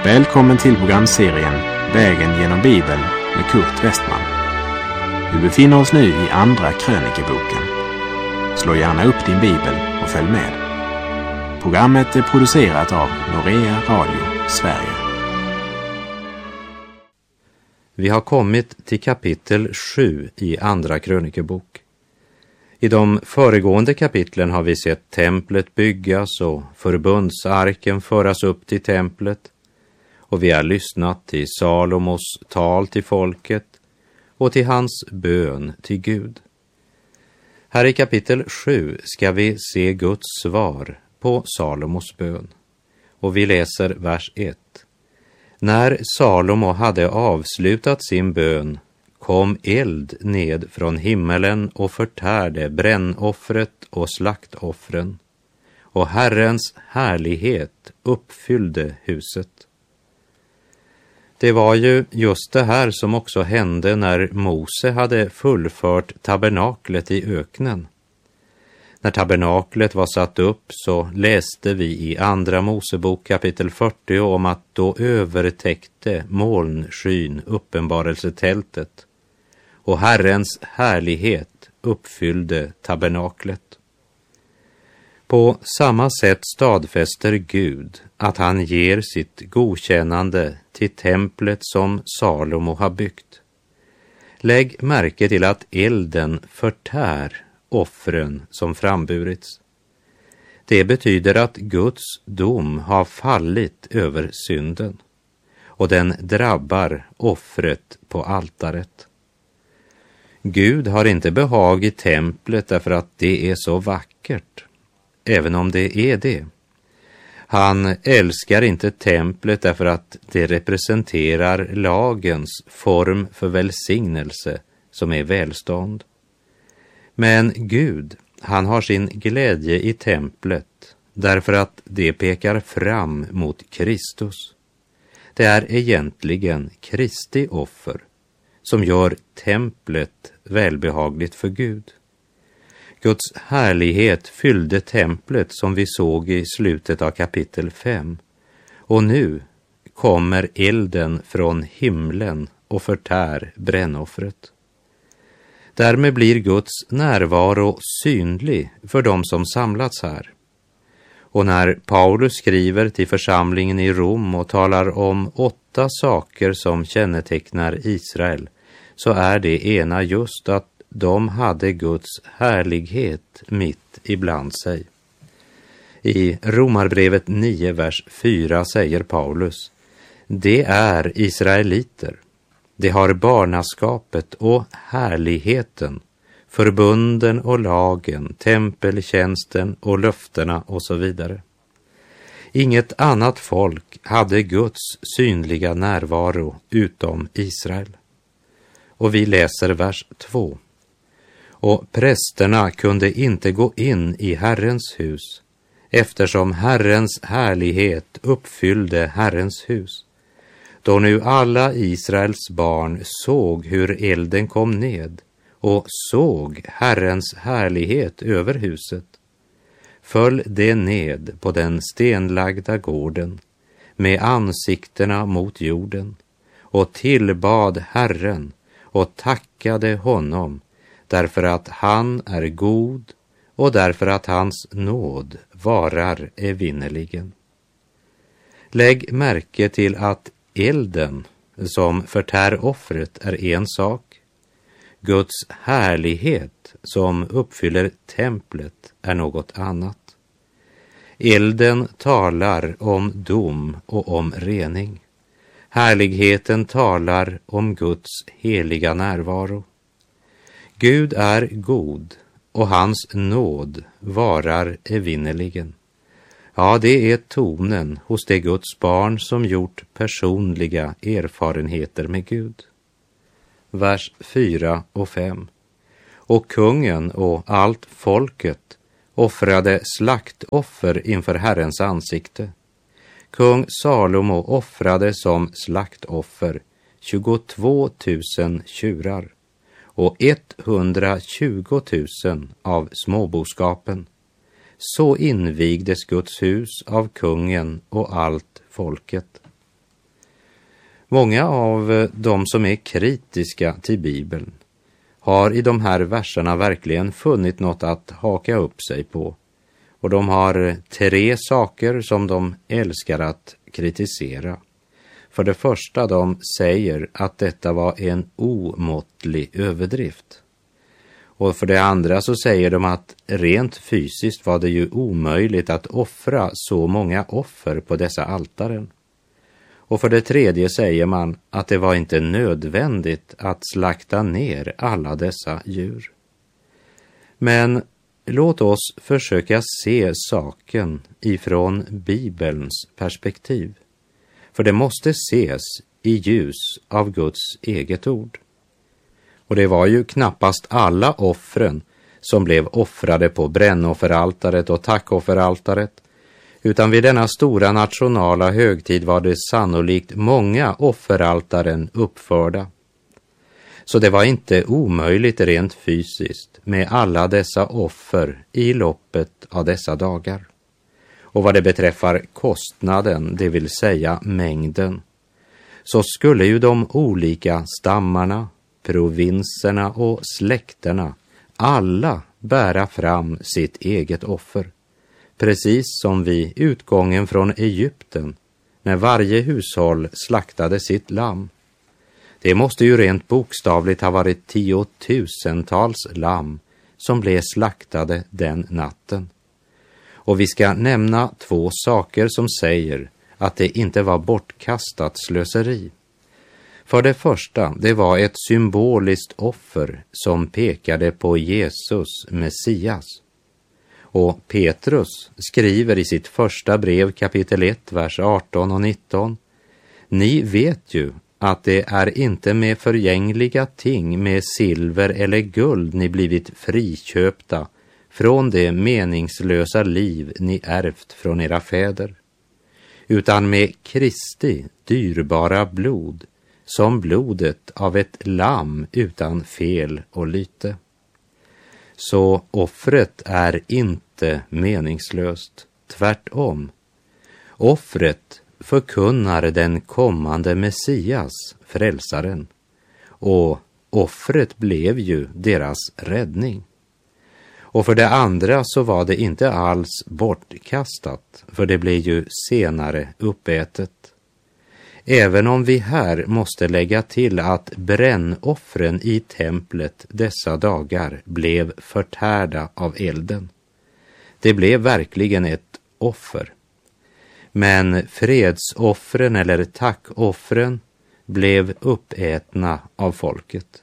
Välkommen till programserien Vägen genom Bibeln med Kurt Westman. Vi befinner oss nu i Andra krönikeboken. Slå gärna upp din bibel och följ med. Programmet är producerat av Norea Radio Sverige. Vi har kommit till kapitel 7 i Andra krönikebok. I de föregående kapitlen har vi sett templet byggas och förbundsarken föras upp till templet. Och vi har lyssnat till Salomos tal till folket och till hans bön till Gud. Här i kapitel 7 ska vi se Guds svar på Salomos bön. Och vi läser vers 1. När Salomo hade avslutat sin bön kom eld ned från himmelen och förtärde brännoffret och slaktoffren. Och Herrens härlighet uppfyllde huset. Det var ju just det här som också hände när Mose hade fullfört tabernaklet i öknen. När tabernaklet var satt upp så läste vi i Andra Mosebok kapitel 40 om att då övertäckte molnskyn uppenbarelsetältet och Herrens härlighet uppfyllde tabernaklet. På samma sätt stadfäster Gud att han ger sitt godkännande till templet som Salomo har byggt. Lägg märke till att elden förtär offren som framburits. Det betyder att Guds dom har fallit över synden och den drabbar offret på altaret. Gud har inte behag i templet därför att det är så vackert, även om det är det. Han älskar inte templet därför att det representerar lagens form för välsignelse som är välstånd. Men Gud, han har sin glädje i templet därför att det pekar fram mot Kristus. Det är egentligen Kristi offer som gör templet välbehagligt för Gud. Guds härlighet fyllde templet som vi såg i slutet av kapitel 5. Och nu kommer elden från himlen och förtär brännoffret. Därmed blir Guds närvaro synlig för dem som samlats här. Och när Paulus skriver till församlingen i Rom och talar om 8 saker som kännetecknar Israel, så är det ena just att de hade Guds härlighet mitt ibland sig. I Romarbrevet 9, vers 4 säger Paulus: det är israeliter. De har barnaskapet och härligheten, förbunden och lagen, tempeltjänsten och löftena och så vidare. Inget annat folk hade Guds synliga närvaro utom Israel. Och vi läser vers 2. Och prästerna kunde inte gå in i Herrens hus, eftersom Herrens härlighet uppfyllde Herrens hus. Då nu alla Israels barn såg hur elden kom ned och såg Herrens härlighet över huset, föll det ned på den stenlagda gården med ansiktena mot jorden och tillbad Herren och tackade honom därför att han är god och därför att hans nåd varar evinnerligen. Lägg märke till att elden som förtär offret är en sak. Guds härlighet som uppfyller templet är något annat. Elden talar om dom och om rening. Härligheten talar om Guds heliga närvaro. Gud är god och hans nåd varar evinnerligen. Ja, det är tonen hos det Guds barn som gjort personliga erfarenheter med Gud. Vers 4 och 5. Och kungen och allt folket offrade slaktoffer inför Herrens ansikte. Kung Salomo offrade som slaktoffer 22 000 tjurar och 120 000 av småboskapen. Så invigdes Guds hus av kungen och allt folket. Många av de som är kritiska till Bibeln har i de här verserna verkligen funnit något att haka upp sig på. Och de har 3 saker som de älskar att kritisera. För det första, de säger att detta var en omåttlig överdrift. Och för det andra så säger de att rent fysiskt var det ju omöjligt att offra så många offer på dessa altaren. Och för det tredje säger man att det var inte nödvändigt att slakta ner alla dessa djur. Men låt oss försöka se saken ifrån Bibelns perspektiv. För det måste ses i ljus av Guds eget ord. Och det var ju knappast alla offren som blev offrade på brännofferaltaret och tackofferaltaret, utan vid denna stora nationala högtid var det sannolikt många offeraltaren uppförda. Så det var inte omöjligt rent fysiskt med alla dessa offer i loppet av dessa dagar. Och vad det beträffar kostnaden, det vill säga mängden, så skulle ju de olika stammarna, provinserna och släkterna alla bära fram sitt eget offer. Precis som vid utgången från Egypten, när varje hushåll slaktade sitt lamm. Det måste ju rent bokstavligt ha varit 10 000-tals lamm som blev slaktade den natten. Och vi ska nämna 2 saker som säger att det inte var bortkastat slöseri. För det första, det var ett symboliskt offer som pekade på Jesus, Messias. Och Petrus skriver i sitt första brev kapitel 1, vers 18 och 19. Ni vet ju att det är inte med förgängliga ting, med silver eller guld ni blivit friköpta från det meningslösa liv ni ärvt från era fäder, utan med Kristi dyrbara blod, som blodet av ett lamm utan fel och lyte. Så offret är inte meningslöst, tvärtom. Offret förkunnar den kommande Messias, frälsaren, och offret blev ju deras räddning. Och för det andra så var det inte alls bortkastat, för det blev ju senare uppätet. Även om vi här måste lägga till att brännoffren i templet dessa dagar blev förtärda av elden. Det blev verkligen ett offer. Men fredsoffren eller tackoffren blev uppätna av folket.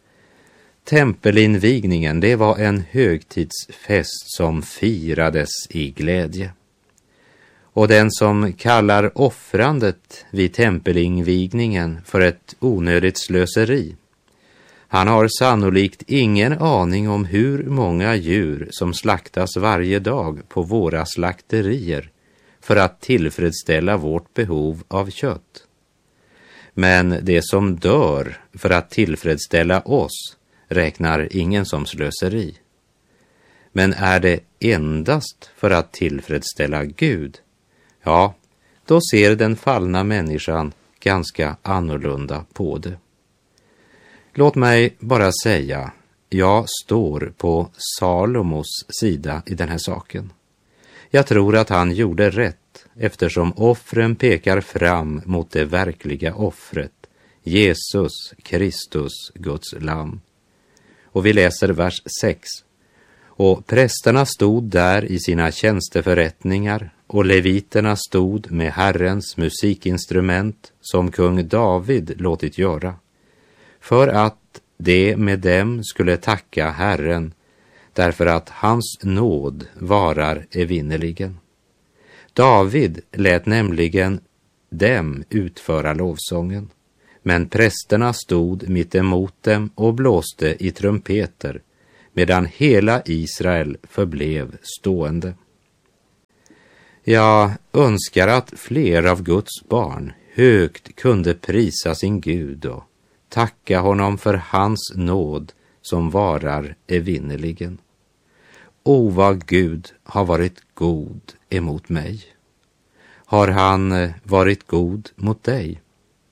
Tempelinvigningen, det var en högtidsfest som firades i glädje. Och den som kallar offrandet vid tempelinvigningen för ett onödigt slöseri, han har sannolikt ingen aning om hur många djur som slaktas varje dag på våra slakterier för att tillfredsställa vårt behov av kött. Men det som dör för att tillfredsställa oss räknar ingen som slöseri. Men är det endast för att tillfredsställa Gud, ja, då ser den fallna människan ganska annorlunda på det. Låt mig bara säga, jag står på Salomos sida i den här saken. Jag tror att han gjorde rätt eftersom offren pekar fram mot det verkliga offret, Jesus Kristus, Guds lamm. Och vi läser vers 6. Och prästerna stod där i sina tjänsteförrättningar, och leviterna stod med Herrens musikinstrument som kung David låtit göra, för att de med dem skulle tacka Herren, därför att hans nåd varar evinnerligen. David lät nämligen dem utföra lovsången, men prästerna stod mitt emot dem och blåste i trumpeter, medan hela Israel förblev stående. Jag önskar att fler av Guds barn högt kunde prisa sin Gud och tacka honom för hans nåd som varar evinnerligen. O, vad Gud har varit god emot mig. Har han varit god mot dig?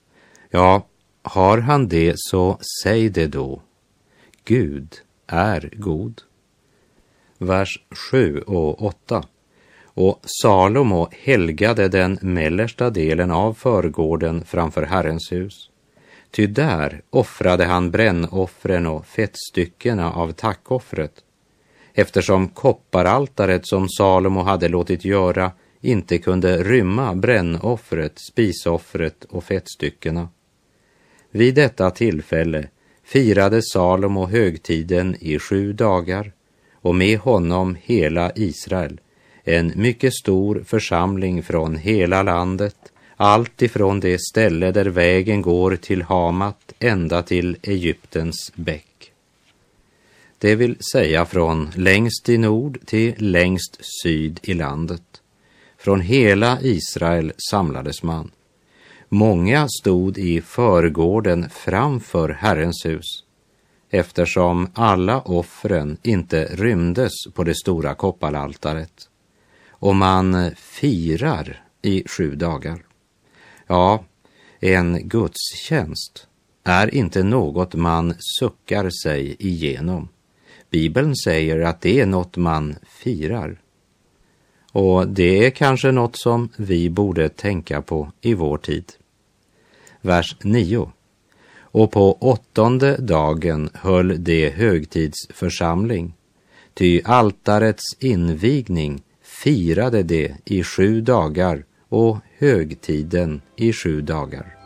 Ja, har han det så säg det då. Gud är god. Vers 7 och 8. Och Salomo helgade den mellersta delen av förgården framför Herrens hus. Ty där offrade han brännoffren och fettstyckena av tackoffret, eftersom kopparaltaret som Salomo hade låtit göra inte kunde rymma brännoffret, spisoffret och fettstyckena. Vid detta tillfälle firade Salomo högtiden i 7 dagar, och med honom hela Israel, en mycket stor församling från hela landet, allt ifrån det ställe där vägen går till Hamat ända till Egyptens bäck. Det vill säga från längst i nord till längst syd i landet. Från hela Israel samlades man. Många stod i förgården framför Herrens hus, eftersom alla offren inte rymdes på det stora kopparaltaret. Och man firar i 7 dagar. Ja, en gudstjänst är inte något man suckar sig igenom. Bibeln säger att det är något man firar. Och det är kanske något som vi borde tänka på i vår tid. Vers 9. Och på 8:e dagen höll det högtidsförsamling, ty altarets invigning firade det i 7 dagar och högtiden i 7 dagar.